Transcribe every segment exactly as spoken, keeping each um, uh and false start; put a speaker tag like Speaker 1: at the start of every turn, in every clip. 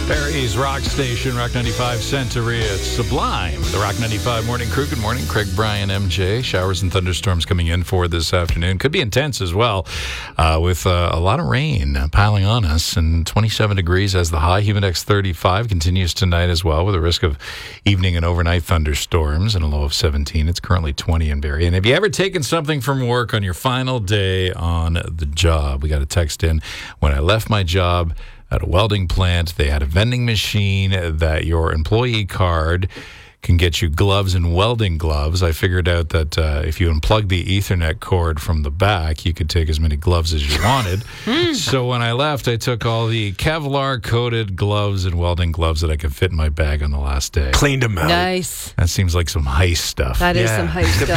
Speaker 1: Barry's Rock Station, Rock ninety-five Century. It's Sublime. The Rock ninety-five Morning Crew. Good morning. Craig, Brian, M J. Showers and thunderstorms coming in for this afternoon. Could be intense as well, uh, with uh, a lot of rain piling on us, and twenty-seven degrees as the high. Humidex thirty-five continues tonight as well, with a risk of evening and overnight thunderstorms and a low of seventeen. It's currently twenty in Barrie. And have you ever taken something from work on your final day on the job? We got a text in. When I left my job at a welding plant, they had a vending machine that your employee card can get you gloves and welding gloves. I figured out that uh, if you unplug the Ethernet cord from the back, you could take as many gloves as you wanted. So when I left, I took all the Kevlar-coated gloves and welding gloves that I could fit in my bag on the last day.
Speaker 2: Cleaned them out.
Speaker 3: Nice.
Speaker 1: That seems like some heist stuff.
Speaker 3: That is some heist
Speaker 2: The
Speaker 3: stuff.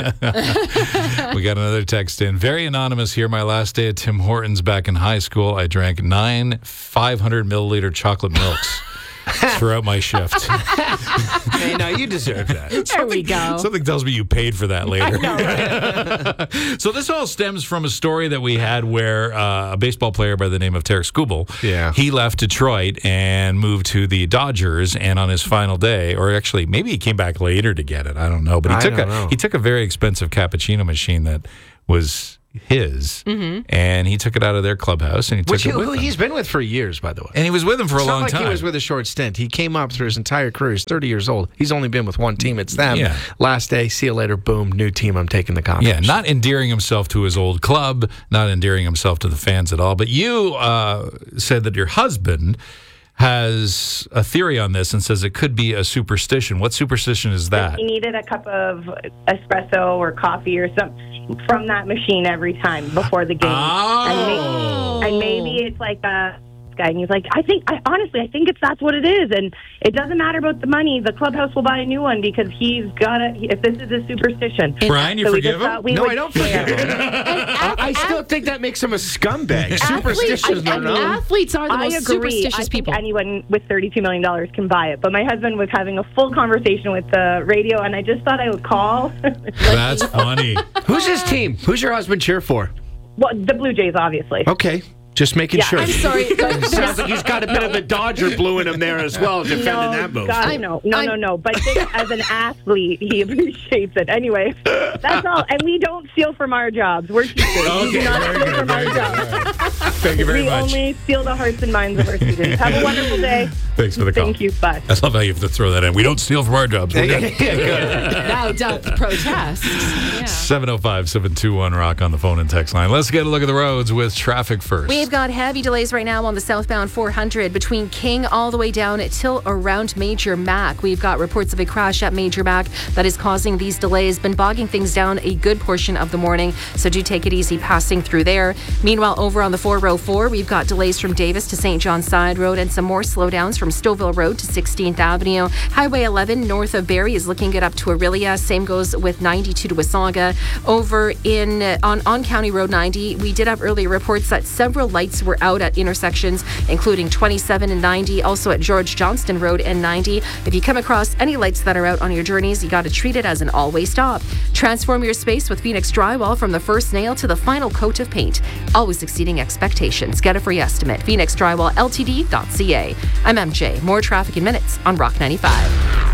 Speaker 2: bandit.
Speaker 1: We got another text in. Very anonymous here. My last day at Tim Hortons back in high school, I drank nine five hundred milliliter chocolate milks throughout my shift.
Speaker 2: Hey, no, you deserve that.
Speaker 3: There we go.
Speaker 1: Something tells me you paid for that later.
Speaker 3: I know, right?
Speaker 1: So this all stems from a story that we had where uh, a baseball player by the name of Tarek Skubal,
Speaker 2: Yeah.
Speaker 1: he left Detroit and moved to the Dodgers, and on his final day, or actually maybe he came back later to get it, I don't know, but he
Speaker 2: I
Speaker 1: took a
Speaker 2: don't know.
Speaker 1: he took a very expensive cappuccino machine that was his, and he took it out of their clubhouse and he took
Speaker 2: Which he,
Speaker 1: it with
Speaker 2: who
Speaker 1: him.
Speaker 2: he's been with for years, by the way.
Speaker 1: And he was with him for a
Speaker 2: It's not
Speaker 1: long
Speaker 2: like
Speaker 1: time.
Speaker 2: he was with a short stint. He came up through his entire career. He's thirty years old. He's only been with one team. It's them.
Speaker 1: Yeah.
Speaker 2: Last day, see you later, boom, new team, I'm taking the
Speaker 1: Yeah,
Speaker 2: conference.
Speaker 1: not endearing himself to his old club, not endearing himself to the fans at all. But you uh, said that your husband has a theory on this and says it could be a superstition. What superstition is that?
Speaker 4: He needed a cup of espresso or coffee or something from that machine every time before the game.
Speaker 1: Oh.
Speaker 4: And, may- and maybe it's like a guy, and he's like, I think, I honestly, I think it's that's what it is, and it doesn't matter about the money. The clubhouse will buy a new one because he's got a. If this is a superstition,
Speaker 1: Brian, you
Speaker 4: so we
Speaker 1: forgive
Speaker 4: just
Speaker 1: him?
Speaker 4: thought we
Speaker 2: No,
Speaker 4: would
Speaker 2: I don't
Speaker 4: share.
Speaker 2: forgive him. I, I still think that makes him a scumbag. Superstitious, no,
Speaker 3: and
Speaker 2: no.
Speaker 3: athletes are the
Speaker 4: I
Speaker 3: most
Speaker 4: agree.
Speaker 3: superstitious
Speaker 4: I think
Speaker 3: people.
Speaker 4: anyone with thirty-two million dollars can buy it. But my husband was having a full conversation with the radio, and I just thought I would call.
Speaker 1: That's funny.
Speaker 2: Who's his team? Who's your husband cheer for?
Speaker 4: Well, the Blue Jays, obviously.
Speaker 2: Okay, just making
Speaker 4: Yeah,
Speaker 2: sure.
Speaker 3: I'm sorry.
Speaker 2: Sounds like he's got a bit of a Dodger blue in him there as well, defending
Speaker 4: no,
Speaker 2: that move.
Speaker 4: God,
Speaker 3: I'm-
Speaker 4: no, no,
Speaker 3: I'm-
Speaker 4: no, no. But just as an athlete, he appreciates it. Anyway, that's all. And we don't steal from our jobs. We're teachers. we
Speaker 1: Okay,
Speaker 4: do not
Speaker 1: very
Speaker 4: steal
Speaker 1: good,
Speaker 4: from our
Speaker 1: very good.
Speaker 4: jobs.
Speaker 1: All right. Thank you very
Speaker 4: we
Speaker 1: much.
Speaker 4: only steal the hearts and minds of our students. Have a wonderful day.
Speaker 1: Thanks for the call.
Speaker 4: Thank you. Bye.
Speaker 1: I love how you have to throw that in. We don't steal from our jobs. We're good.
Speaker 3: Now don't protest. Yeah.
Speaker 1: seven oh five, seven two one, ROCK on the phone and text line. Let's get a look at the roads with traffic first.
Speaker 3: We've got heavy delays right now on the southbound four hundred between King all the way down till around Major Mac. We've got reports of a crash at Major Mac that is causing these delays, been bogging things down a good portion of the morning, so do take it easy passing through there. Meanwhile, over on the four oh four, we've got delays from Davis to Saint John Side Road and some more slowdowns from Stouffville Road to sixteenth Avenue. Highway eleven north of Barrie is looking good up to Aurelia. Same goes with ninety-two to Wasaga. Over in uh, on, on County Road ninety, we did have earlier reports that several lights were out at intersections, including twenty-seven and ninety, also at George Johnston Road and ninety. If you come across any lights that are out on your journeys, you got to treat it as an all-way stop. Transform your space with Phoenix Drywall from the first nail to the final coat of paint, always exceeding expectations. Get a free estimate. phoenix drywall l t d dot c a. I'm M J. More traffic in minutes on Rock ninety-five.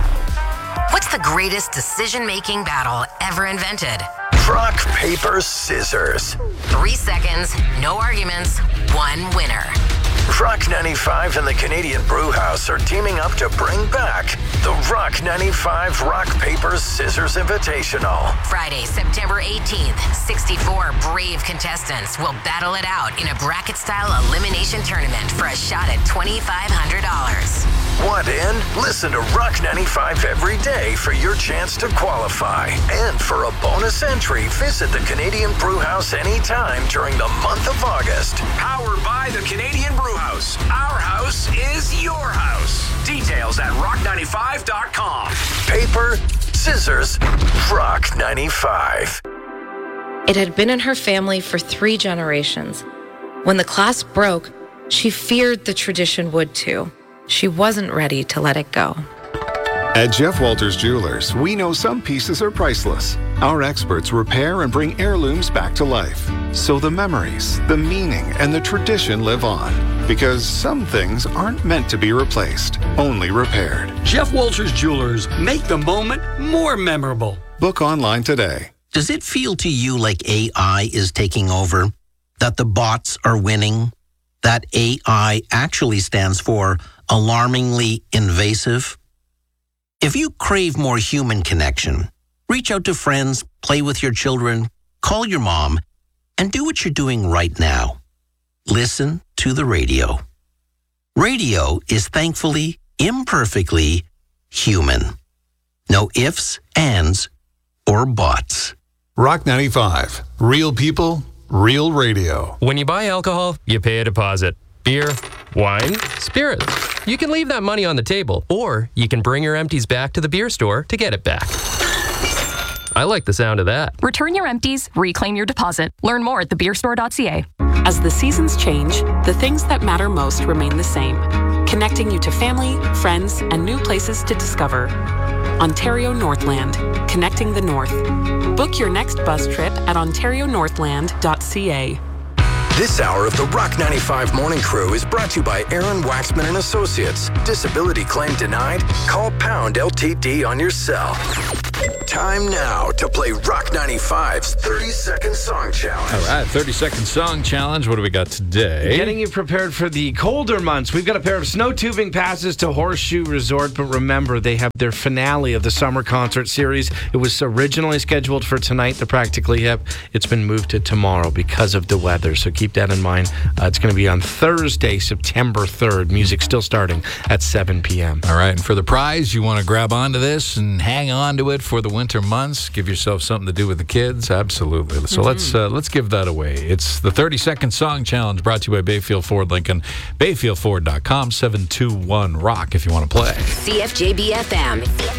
Speaker 5: What's the greatest decision-making battle ever invented?
Speaker 6: Rock, paper, scissors.
Speaker 5: Three seconds, no arguments, one winner.
Speaker 6: Rock ninety-five and the Canadian Brewhouse are teaming up to bring back the Rock ninety-five Rock, Paper, Scissors Invitational.
Speaker 5: Friday, September eighteenth, sixty-four brave contestants will battle it out in a bracket-style elimination tournament for a shot at twenty-five hundred dollars.
Speaker 6: Want in? Listen to Rock ninety-five every day for your chance to qualify. And for a bonus entry, visit the Canadian Brewhouse anytime during the month of August.
Speaker 7: Powered by the Canadian Brewhouse. Our house is your house. Details at rock ninety-five dot com.
Speaker 6: Paper, scissors, Rock ninety-five.
Speaker 8: It had been in her family for three generations. When the clasp broke, she feared the tradition would too. She wasn't ready to let it go.
Speaker 9: At Jeff Walters Jewelers, we know some pieces are priceless. Our experts repair and bring heirlooms back to life, so the memories, the meaning, and the tradition live on. Because some things aren't meant to be replaced, only repaired.
Speaker 10: Jeff Walters Jewelers. Make the moment more memorable.
Speaker 9: Book online today.
Speaker 11: Does it feel to you like A I is taking over? That the bots are winning? That A I actually stands for alarmingly invasive? If you crave more human connection, reach out to friends, play with your children, call your mom, and do what you're doing right now. Listen to the radio. Radio is thankfully, imperfectly human. No ifs, ands, or buts.
Speaker 9: Rock ninety-five. Real people, real radio.
Speaker 12: When you buy alcohol, you pay a deposit. Beer, wine, spirits. You can leave that money on the table, or you can bring your empties back to the beer store to get it back. I like the sound of that.
Speaker 13: Return your empties, reclaim your deposit. Learn more at the beer store dot c a. As the seasons change, the things that matter most remain the same. Connecting you to family, friends, and new places to discover. Ontario Northland, connecting the North. Book your next bus trip at ontario northland dot c a.
Speaker 6: This hour of the Rock ninety-five Morning Crew is brought to you by Aaron Waxman and Associates. Disability claim denied? Call Pound L T D on your cell. Time now to play Rock ninety-five's thirty-second Song Challenge.
Speaker 1: All right, thirty-second Song Challenge. What do we got today?
Speaker 2: Getting you prepared for the colder months. We've got a pair of snow tubing passes to Horseshoe Resort, but remember, they have their finale of the summer concert series. It was originally scheduled for tonight, the Practically Hip. It's been moved to tomorrow because of the weather, so keep that in mind. Uh, it's going to be on Thursday, September third. Music still starting at seven p.m.
Speaker 1: All right, and for the prize, you want to grab onto this and hang on to it for the winter months. Give yourself something to do with the kids. Absolutely. So mm-hmm. let's uh, let's give that away. It's the thirty-second Song Challenge brought to you by Bayfield Ford Lincoln. bayfield ford dot com, seven two one rock if you want to play.
Speaker 5: C F J B F M.